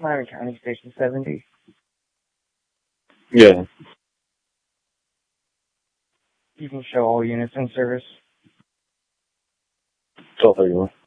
Miami County Station 70. Yeah. You can show all units in service. 1231.